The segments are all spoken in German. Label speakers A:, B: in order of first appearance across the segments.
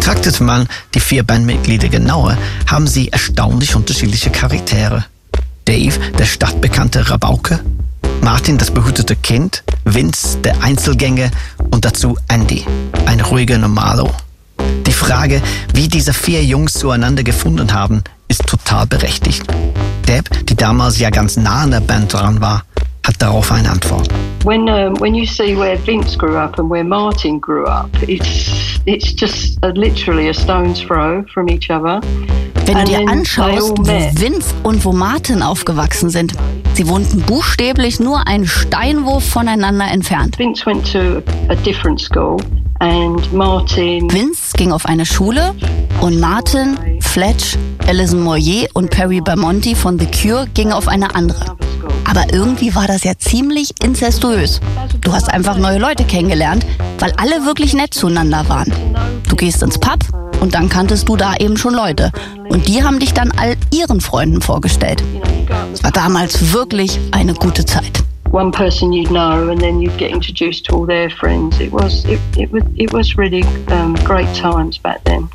A: Betrachtet man die 4 Bandmitglieder genauer, haben sie erstaunlich unterschiedliche Charaktere. Dave, der stadtbekannte Rabauke, Martin, das behütete Kind, Vince, der Einzelgänger und dazu Andy, ein ruhiger Normalo. Die Frage, wie diese 4 Jungs zueinander gefunden haben, ist total berechtigt. Deb, die damals ja ganz nah an der Band dran war, hat darauf eine Antwort.
B: When you see where Vince grew up and where Martin grew up, it's just literally a stone's throw from each other.
C: Wenn du dir anschaust, wo Vince und wo Martin aufgewachsen sind, sie wohnten buchstäblich nur einen Steinwurf voneinander entfernt.
B: Vince went to a different school and Martin...
C: Vince ging auf eine Schule und Martin, Fletch, Alison Moyer und Perry Bermonti von The Cure gingen auf eine andere. Aber irgendwie war das ja ziemlich inzestuös. Du hast einfach neue Leute kennengelernt, weil alle wirklich nett zueinander waren. Du gehst ins Pub und dann kanntest du da eben schon Leute. Und die haben dich dann all ihren Freunden vorgestellt. Es war damals wirklich eine gute Zeit.
B: One person you'd know and then you'd get introduced to all their friends. It was really great times back then.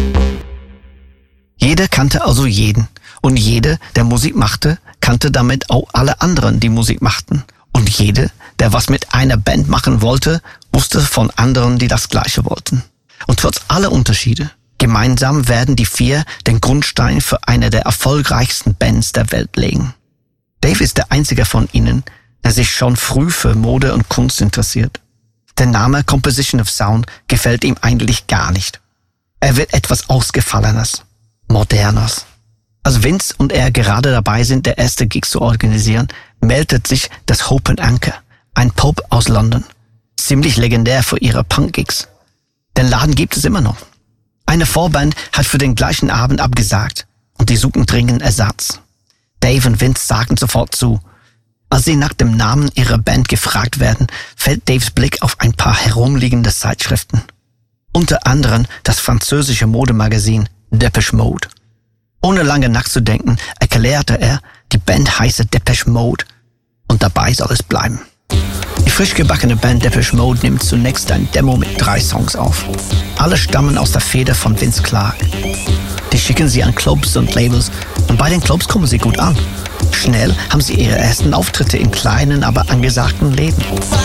A: Jeder kannte also jeden. Und jeder, der Musik machte, kannte damit auch alle anderen, die Musik machten. Und jeder, der was mit einer Band machen wollte, wusste von anderen, die das Gleiche wollten. Und trotz aller Unterschiede, gemeinsam werden die 4 den Grundstein für eine der erfolgreichsten Bands der Welt legen. Dave ist der einzige von ihnen, der sich schon früh für Mode und Kunst interessiert. Der Name Composition of Sound gefällt ihm eigentlich gar nicht. Er will etwas Ausgefallenes, Modernes. Als Vince und er gerade dabei sind, der erste Gig zu organisieren, meldet sich das Hope & Anchor, ein Pub aus London. Ziemlich legendär für ihre Punk-Gigs. Den Laden gibt es immer noch. Eine Vorband hat für den gleichen Abend abgesagt und die suchen dringend Ersatz. Dave und Vince sagen sofort zu. Als sie nach dem Namen ihrer Band gefragt werden, fällt Daves Blick auf ein paar herumliegende Zeitschriften. Unter anderem das französische Modemagazin Depeche Mode. Ohne lange nachzudenken, erklärte er, die Band heiße Depeche Mode und dabei soll es bleiben. Die frisch gebackene Band Depeche Mode nimmt zunächst ein Demo mit 3 Songs auf. Alle stammen aus der Feder von Vince Clarke. Die schicken sie an Clubs und Labels und bei den Clubs kommen sie gut an. Schnell haben sie ihre ersten Auftritte in kleinen, aber angesagten Läden.